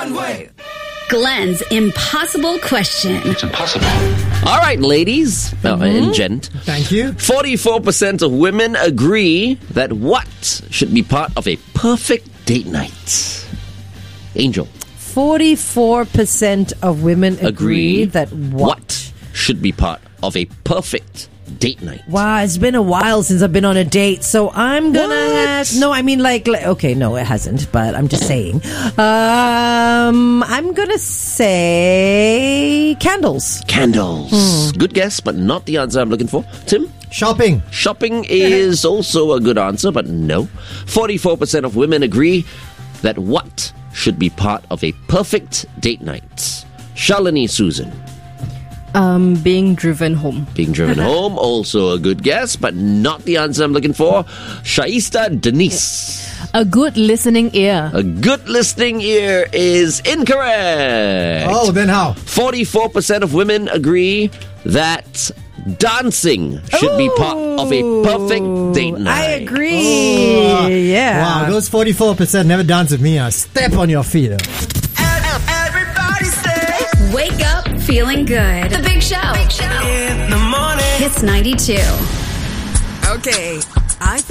Runway. Glenn's impossible question. It's impossible. All right, ladies and gent. Thank you. 44% of women agree that what should be part of a perfect date night? Angel. 44% of women agree that what should be part of a perfect date night? Wow, it's been a while since I've been on a date, so I'm gonna no, I mean like okay, no, it hasn't, but I'm just saying. I'm gonna say candles. Candles. Good guess, but not the answer I'm looking for. Tim? Shopping. Shopping is also a good answer, but no. 44% of women agree that what should be part of a perfect date night? Shalini, Susan. Being driven home. Being driven home, also a good guess, but not the answer I'm looking for. Shaista, Denise. A good listening ear. A good listening ear is incorrect. Oh, then how? 44% of women agree that dancing should be part of a perfect date night. I agree. Yeah. Wow, those 44% never dance with me. Step on your feet. Everybody say, Wake up feeling good. The Big Show. in the morning. Hits 92. Okay, I